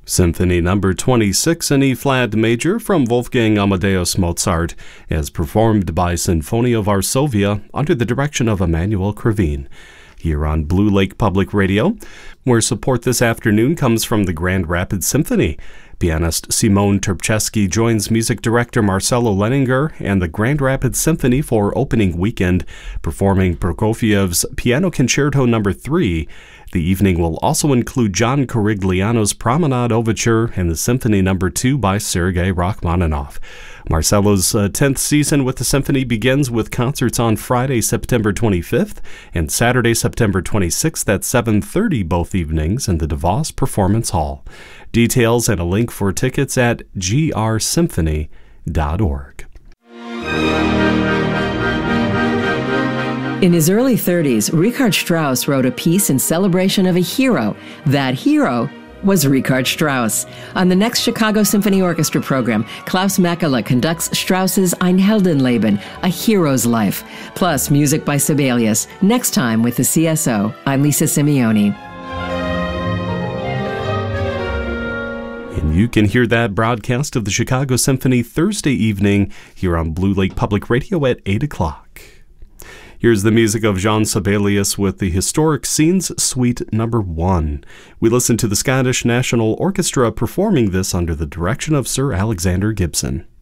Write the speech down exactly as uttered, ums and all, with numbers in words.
Symphony number twenty-six in E-flat major from Wolfgang Amadeus Mozart, as performed by Sinfonia Varsovia under the direction of Emanuel Krivine. Here on Blue Lake Public Radio, where support this afternoon comes from the Grand Rapids Symphony. Pianist Simone Terpcheski joins music director Marcelo Leninger and the Grand Rapids Symphony for opening weekend, performing Prokofiev's Piano Concerto number three. The evening will also include John Corigliano's Promenade Overture and the Symphony number two by Sergei Rachmaninoff. Marcelo's uh, tenth season with the symphony begins with concerts on Friday, September twenty-fifth and Saturday, September twenty-sixth at seven thirty both evenings in the DeVos Performance Hall. Details and a link for tickets at g r symphony dot org. In his early thirties, Richard Strauss wrote a piece in celebration of a hero. That hero was Richard Strauss. On the next Chicago Symphony Orchestra program, Klaus Makela conducts Strauss's Ein Heldenleben, A Hero's Life, plus music by Sibelius. Next time with the C S O, I'm Lisa Simeoni. And you can hear that broadcast of the Chicago Symphony Thursday evening here on Blue Lake Public Radio at eight o'clock. Here's the music of Jean Sibelius with the Historic Scenes Suite number one. We listen to the Scottish National Orchestra performing this under the direction of Sir Alexander Gibson.